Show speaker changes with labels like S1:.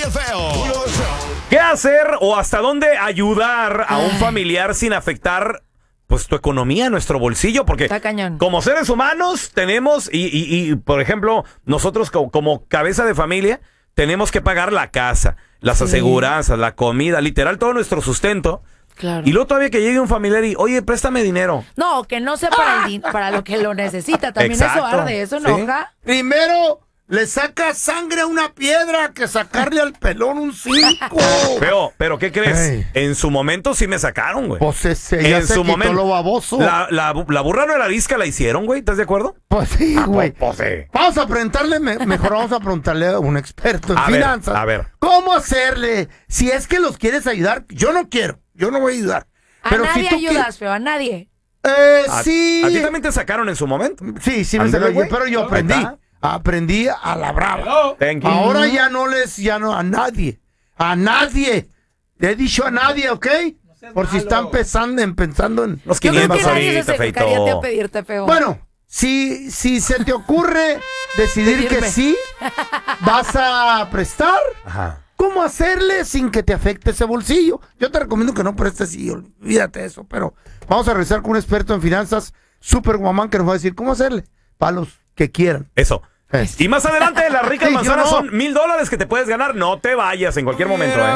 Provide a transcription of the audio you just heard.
S1: y el Feo.
S2: ¿Qué hacer o hasta dónde ayudar a un familiar sin afectar pues tu economía, nuestro bolsillo? Porque
S3: Está cañón.
S2: como seres humanos tenemos, y por ejemplo, nosotros como cabeza de familia, tenemos que pagar la casa, las aseguranzas, la comida, literal todo nuestro sustento.
S3: Claro.
S2: Y luego todavía que llegue un familiar y, oye, préstame dinero.
S3: No, que no sea para lo que lo necesita. También
S2: Exacto.
S3: eso arde, eso
S2: Sí.
S3: enoja.
S4: Primero le saca sangre a una piedra que sacarle al pelón un 5.
S2: Pero ¿qué crees?
S4: Ey.
S2: En su momento sí me sacaron, güey.
S4: Pues ese ya
S2: En
S4: se
S2: su
S4: quitó
S2: momento.
S4: lo baboso.
S2: La burra no era arisca, la hicieron, güey. ¿Estás de acuerdo?
S4: Pues sí, güey.
S2: Pues sí.
S4: Vamos a preguntarle, mejor vamos a preguntarle a un experto en
S2: A ver,
S4: finanzas.
S2: a ver.
S4: ¿Cómo hacerle? Si es que los quieres ayudar, yo no quiero, yo no voy a ayudar.
S3: A
S4: Pero
S3: nadie
S4: si tú
S3: ayudas, feo, a nadie.
S4: Sí.
S2: ¿A ti también te sacaron en su momento?
S4: Sí, sí me
S2: Ándale,
S4: salió,
S2: güey.
S4: pero yo aprendí.
S2: Ahí está.
S4: Aprendí a la brava.
S2: Thank you.
S4: Ahora ya no a nadie. A nadie. Le he dicho a nadie, ¿ok? Por si están pensando en...
S2: Los
S3: Yo creo
S2: 500
S3: que nadie se
S2: ahorita,
S3: acercaría a ti
S2: feito.
S3: a pedirte, feo.
S4: Bueno, si se te ocurre decidir que
S3: Pedirme.
S4: sí, vas a prestar,
S2: Ajá.
S4: ¿cómo hacerle sin que te afecte ese bolsillo? Yo te recomiendo que no prestes y olvídate de eso, pero vamos a revisar con un experto en finanzas, Superwoman, que nos va a decir cómo hacerle para los que quieran.
S2: Eso. Y más adelante, las ricas
S4: Sí, yo
S2: manzanas
S4: no.
S2: son $1,000 que te puedes ganar. No te vayas en cualquier momento,